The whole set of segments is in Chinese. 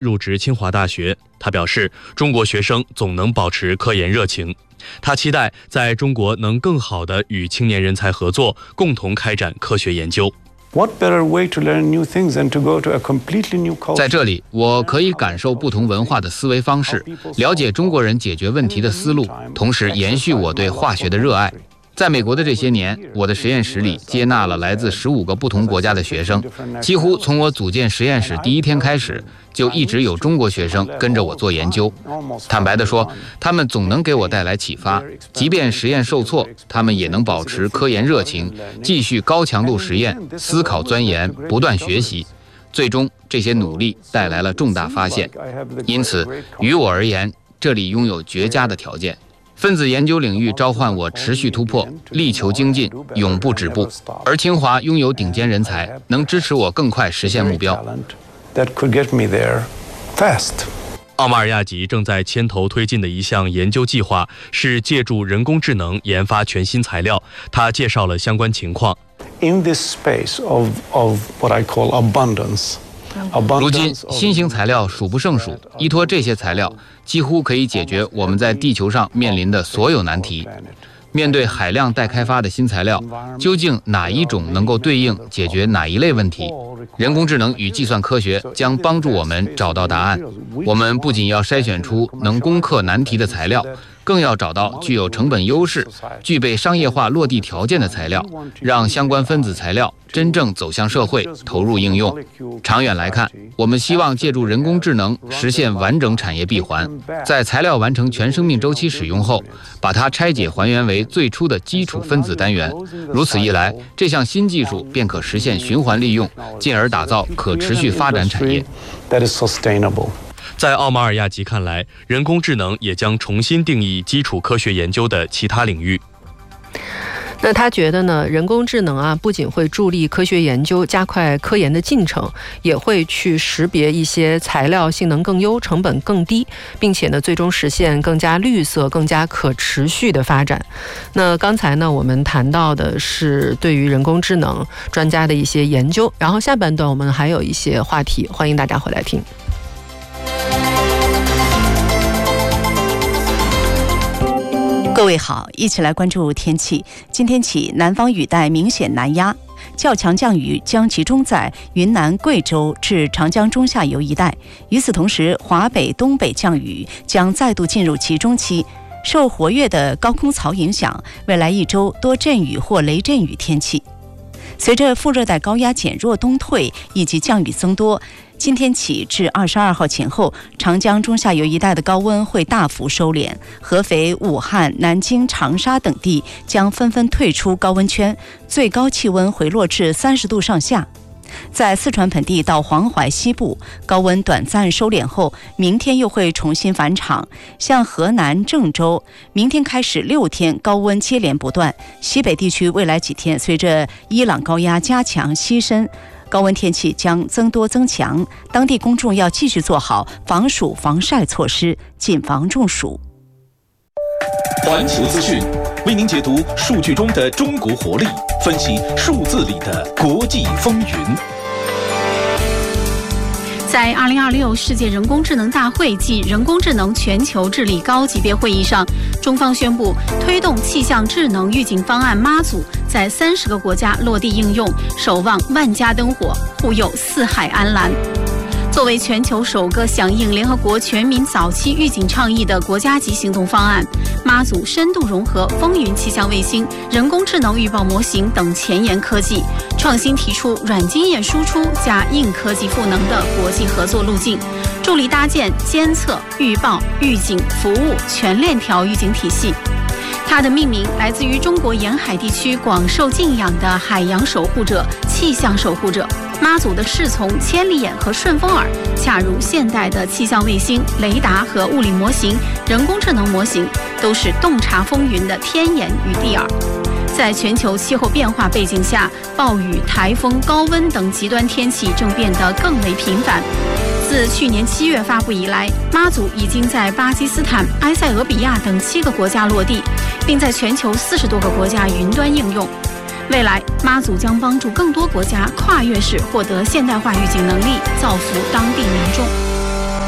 入职清华大学。他表示，中国学生总能保持科研热情。他期待在中国能更好地与青年人才合作，共同开展科学研究。 在这里，我可以感受不同文化的思维方式，了解中国人解决问题的思路，同时延续我对化学的热爱。在美国的这些年，我的实验室里接纳了来自15个不同国家的学生，几乎从我组建实验室第一天开始，就一直有中国学生跟着我做研究。坦白地说，他们总能给我带来启发，即便实验受挫，他们也能保持科研热情，继续高强度实验，思考钻研，不断学习。最终，这些努力带来了重大发现。因此，于我而言，这里拥有绝佳的条件。分子研究领域召唤我持续突破，力求精进，永不止步。而清华拥有顶尖人才，能支持我更快实现目标。 奥马尔亚吉正在牵头推进的一项研究计划是借助人工智能研发全新材料。他介绍了相关情况。 In this space of what I call abundance。 如今，新型材料数不胜数，依托这些材料，几乎可以解决我们在地球上面临的所有难题。面对海量待开发的新材料，究竟哪一种能够对应解决哪一类问题？人工智能与计算科学将帮助我们找到答案。我们不仅要筛选出能攻克难题的材料，更要找到具有成本优势、具备商业化落地条件的材料，让相关分子材料真正走向社会，投入应用。长远来看，我们希望借助人工智能实现完整产业闭环，在材料完成全生命周期使用后，把它拆解还原为最初的基础分子单元。如此一来，这项新技术便可实现循环利用，进而打造可持续发展产业。 在奥马尔亚吉看来，人工智能也将重新定义基础科学研究的其他领域。 那他觉得呢，人工智能不仅会助力科学研究，加快科研的进程，也会去识别一些材料性能更优、成本更低，并且呢，最终实现更加绿色、更加可持续的发展。那刚才呢，我们谈到的是对于人工智能专家的一些研究，然后下半段我们还有一些话题，欢迎大家回来听。 各位好，一起来关注天气。今天起，南方雨带明显南压，较强降雨将集中在云南、贵州至长江中下游一带。与此同时，华北、东北降雨将再度进入集中期。受活跃的高空槽影响，未来一周多阵雨或雷阵雨天气。随着副热带高压减弱东退以及降雨增多，今天起至22号前后，长江中下游一带的高温会大幅收敛，合肥、武汉、南京、长沙等地将纷纷退出高温圈，最高气温回落至30度上下。在四川盆地到黄淮西部，高温短暂收敛后，明天又会重新返场。像河南郑州，明天开始6天高温接连不断。西北地区未来几天随着伊朗高压加强西伸，高温天气将增多增强，当地公众要继续做好防暑防晒措施，谨防中暑。 环球资讯为您解读数据中的中国活力，分析数字里的国际风云。 在2026世界人工智能大会暨人工智能全球治理高级别会议上，中方宣布推动气象智能预警方案妈祖在30个国家落地应用，守望万家灯火，护佑四海安澜。作为全球首个响应联合国全民早期预警倡议的国家级行动方案，妈祖深度融合风云气象卫星、人工智能预报模型等前沿科技，创新提出软经验输出加硬科技赋能的国际合作路径，助力搭建监测、预报、预警、服务全链条预警体系。它的命名来自于中国沿海地区广受敬仰的海洋守护者、气象守护者。妈祖的侍从千里眼和顺风耳，恰如现代的气象卫星、雷达和物理模型、人工智能模型，都是洞察风云的天眼与地耳。在全球气候变化背景下，暴雨、台风、高温等极端天气正变得更为频繁。自去年7月发布以来，妈祖已经在巴基斯坦、埃塞俄比亚等7个国家落地，并在全球40多个国家云端应用。未来，妈祖将帮助更多国家跨越式获得现代化预警能力，造福当地民众。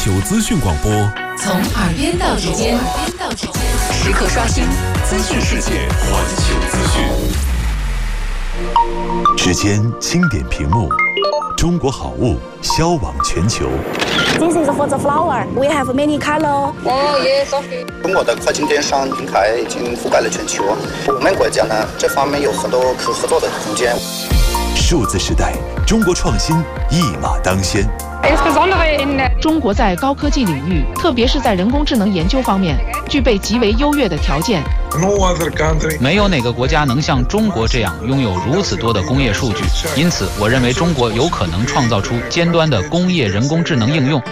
球资讯广播， 从耳边到指尖，时刻刷新资讯世界， 环球资讯。 指尖轻点屏幕，中国好物销往全球。 This is for the flower. We have many color. Oh yes, okay. 中国的跨境电商平台已经覆盖了全球，我们国家呢这方面有很多可合作的空间。 数字时代，中国创新一马当先。 中国在高科技领域，特别是在人工智能研究方面，具备极为优越的条件。 没有哪个国家能像中国这样拥有如此多的工业数据，因此我认为中国有可能创造出尖端的工业人工智能应用。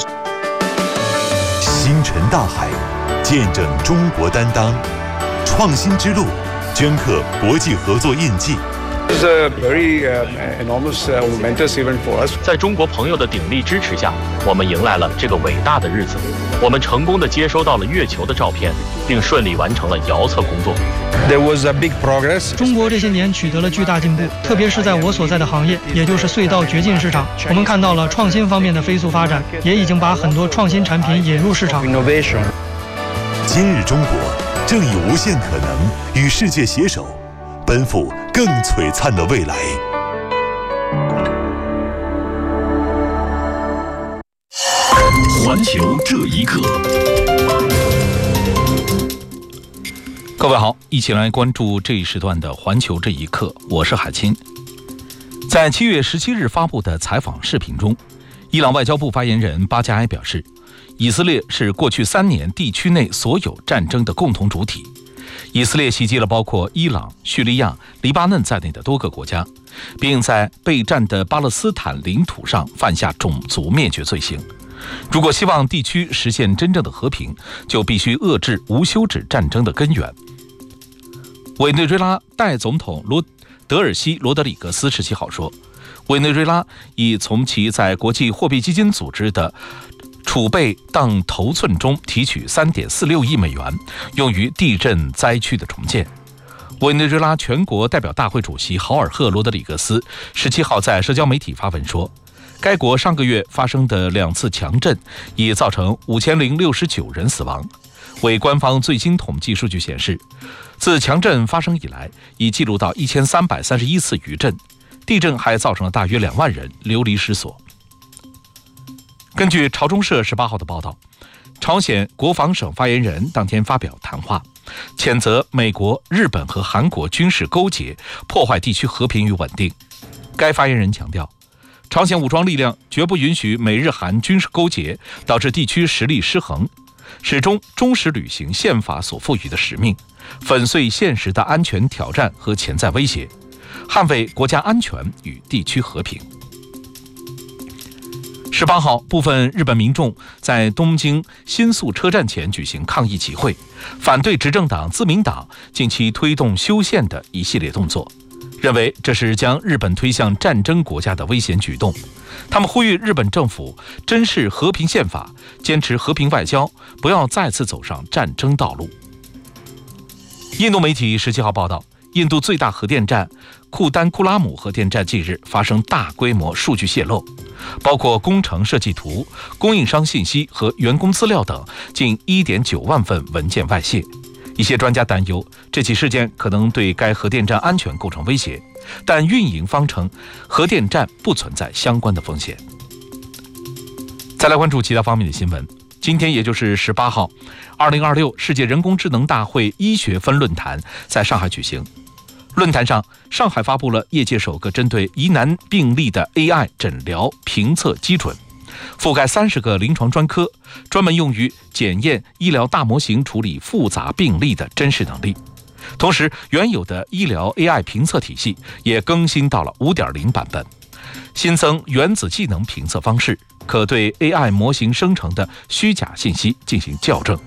星辰大海，见证中国担当，创新之路，镌刻国际合作印记。 This is a very enormous momentous event for us. 在中国朋友的鼎力支持下，我们迎来了这个伟大的日子。我们成功地接收到了月球的照片，并顺利完成了遥测工作。 There was a big progress. 中国这些年取得了巨大进步，特别是在我所在的行业，也就是隧道掘进市场，我们看到了创新方面的飞速发展，也已经把很多创新产品引入市场。 Innovation. 今日中国正以无限可能与世界携手，奔赴更璀璨的未来。 环球这一刻， 各位好，一起来关注这一时段的环球这一刻，我是海清。在7月17日发布的采访视频中，伊朗外交部发言人巴加埃表示，以色列是过去3年地区内所有战争的共同主体。以色列袭击了包括伊朗、叙利亚、黎巴嫩在内的多个国家，并在备战的巴勒斯坦领土上犯下种族灭绝罪行。如果希望地区实现真正的和平，就必须遏制无休止战争的根源。委内瑞拉代总统德尔西·罗德里格斯17号说，委内瑞拉已从其在国际货币基金组织的储备当头寸中提取3.46亿美元，用于地震灾区的重建。委内瑞拉全国代表大会主席豪尔赫·罗德里格斯17号在社交媒体发文说，该国上个月发生的2次强震已造成5069人死亡。为官方最新统计数据显示，自强震发生以来，已记录到1331次余震，地震还造成了大约2万人流离失所。根据朝中社18号的报道，朝鲜国防省发言人当天发表谈话，谴责美国、日本和韩国军事勾结，破坏地区和平与稳定。该发言人强调，朝鲜武装力量绝不允许美日韩军事勾结导致地区实力失衡，始终忠实履行宪法所赋予的使命，粉碎现实的安全挑战和潜在威胁，捍卫国家安全与地区和平。18号，部分日本民众在东京新宿车站前举行抗议集会，反对执政党自民党近期推动修宪的一系列动作，认为这是将日本推向战争国家的危险举动。他们呼吁日本政府珍视和平宪法，坚持和平外交，不要再次走上战争道路。印度媒体17号报道，印度最大核电站库丹库拉姆核电站近日发生大规模数据泄露，包括工程设计图、供应商信息和员工资料等近1.9万份文件外泄。一些专家担忧，这起事件可能对该核电站安全构成威胁，但运营方称核电站不存在相关的风险。再来关注其他方面的新闻。今天也就是18号，2026世界人工智能大会医学分论坛在上海举行。论坛上，上海发布了业界首个针对疑难病例的 AI 诊疗评测基准，覆盖30个临床专科，专门用于检验医疗大模型处理复杂病例的真实能力。同时，原有的医疗 AI 评测体系也更新到了 5.0 版本，新增原子技能评测方式，可对 AI 模型生成的虚假信息进行校正。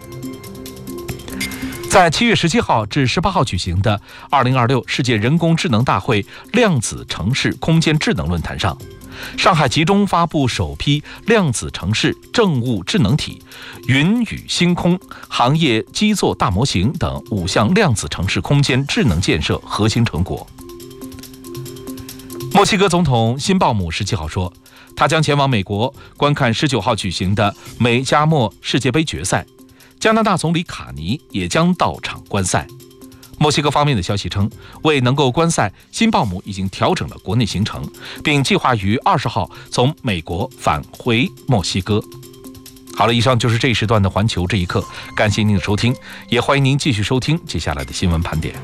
在7月17号至18号举行的2026世界人工智能大会量子城市空间智能论坛上，上海集中发布首批量子城市政务智能体、云与星空、行业基座大模型等5项量子城市空间智能建设核心成果。 墨西哥总统辛鲍姆17号说，他将前往美国观看19号举行的美加墨世界杯决赛，加拿大总理卡尼也将到场观赛。墨西哥方面的消息称，为能够观赛，辛鲍姆已经调整了国内行程，并计划于20号从美国返回墨西哥。好了，以上就是这一时段的环球这一刻，感谢您的收听，也欢迎您继续收听接下来的新闻盘点。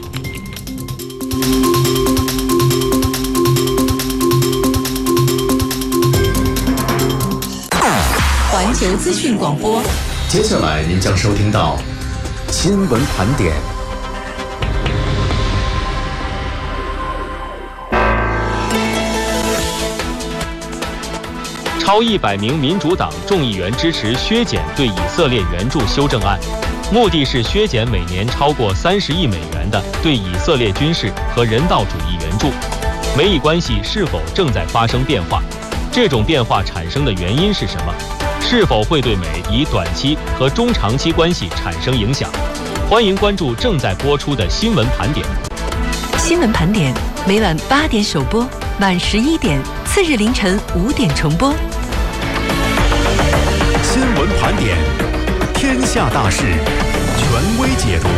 环球资讯广播， 接下来您将收听到新闻盘点。 超100名民主党众议员支持削减对以色列援助修正案，目的是削减每年超过30亿美元的对以色列军事和人道主义援助。美以关系是否正在发生变化？这种变化产生的原因是什么？是否会对美以短期和中长期关系产生影响？欢迎关注正在播出的新闻盘点。 新闻盘点每晚8点首播，晚11点，次日凌晨5点重播。 新闻盘点，天下大事，权威解读。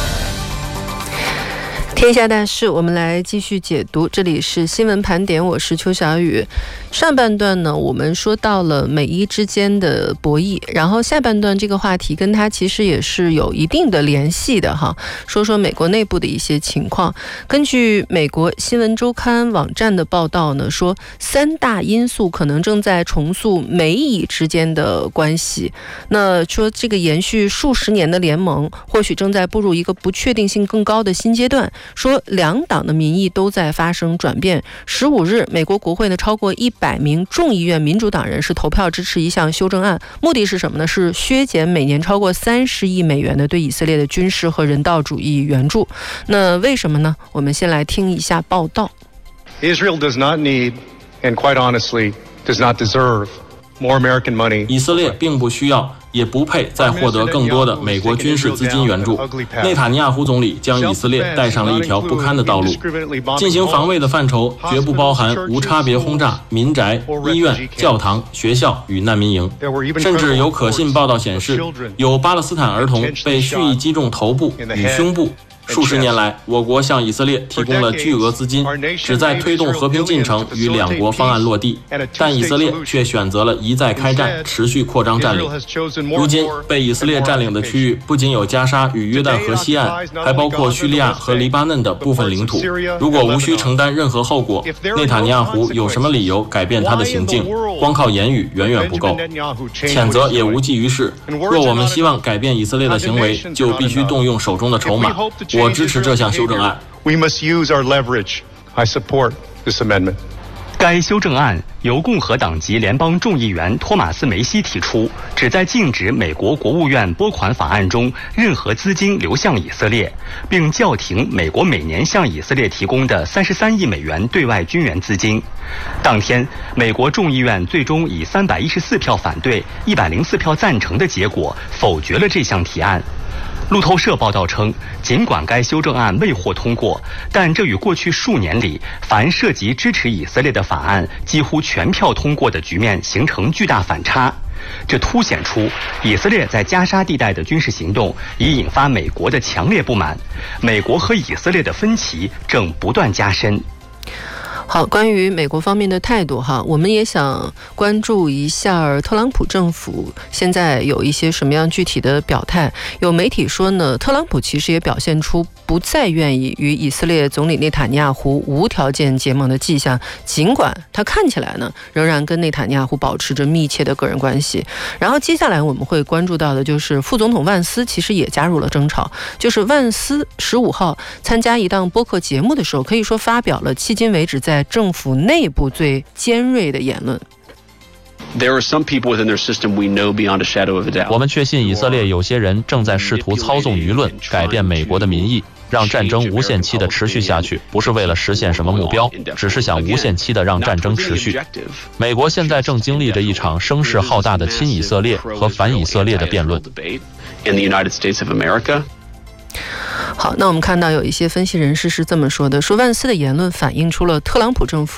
天下大事，我们来继续解读。这里是新闻盘点，我是邱小雨。上半段呢，我们说到了美伊之间的博弈，然后下半段这个话题跟它其实也是有一定的联系的哈。说说美国内部的一些情况。根据美国新闻周刊网站的报道呢，说3大因素可能正在重塑美以之间的关系。那说这个延续数十年的联盟，或许正在步入一个不确定性更高的新阶段。说两党的民意都在发生转变。15日，美国国会呢超过100名众议院民主党人士投票支持一项修正案，目的是什么呢？是削减每年超过30亿美元的对以色列的军事和人道主义援助。那为什么呢？我们先来听一下报道。 Israel does not need, and quite honestly, does not deserve more American money. 以色列并不需要，也不配再获得更多的美国军事资金援助。内塔尼亚胡总理将以色列带上了一条不堪的道路，进行防卫的范畴绝不包含无差别轰炸民宅、医院、教堂、学校与难民营，甚至有可信报道显示，有巴勒斯坦儿童被蓄意击中头部与胸部。数十年来，我国向以色列提供了巨额资金，旨在推动和平进程与两国方案落地，但以色列却选择了一再开战，持续扩张占领。如今被以色列占领的区域不仅有加沙与约旦河西岸，还包括叙利亚和黎巴嫩的部分领土。如果无需承担任何后果，内塔尼亚胡有什么理由改变他的行径？光靠言语远远不够，谴责也无济于事。若我们希望改变以色列的行为，就必须动用手中的筹码。我支持这项修正案。 We must use our leverage. I support this amendment. 该修正案由共和党籍联邦众议员托马斯·梅西提出，旨在禁止美国国务院拨款法案中任何资金流向以色列，并叫停美国每年向以色列提供的33亿美元对外军援资金。当天，美国众议院最终以314票反对、104票赞成的结果否决了这项提案。路透社报道称，尽管该修正案未获通过，但这与过去数年里凡涉及支持以色列的法案几乎全票通过的局面形成巨大反差。这凸显出以色列在加沙地带的军事行动已引发美国的强烈不满，美国和以色列的分歧正不断加深。 好，关于美国方面的态度哈，我们也想关注一下特朗普政府现在有一些什么样具体的表态。有媒体说呢，特朗普其实也表现出不再愿意与以色列总理内塔尼亚胡无条件结盟的迹象，尽管他看起来呢仍然跟内塔尼亚胡保持着密切的个人关系。然后接下来我们会关注到的就是副总统万斯其实也加入了争吵，就是万斯15号参加一档播客节目的时候，可以说发表了迄今为止在政府内部最尖锐的言论。 我们确信以色列有些人正在试图操纵舆论，改变美国的民意，让战争无限期的持续下去，不是为了实现什么目标，只是想无限期的让战争持续。美国现在正经历着一场声势浩大的亲以色列和反以色列的辩论。 好，那我们看到有一些分析人士是这么说的，说万斯的言论反映出了特朗普政府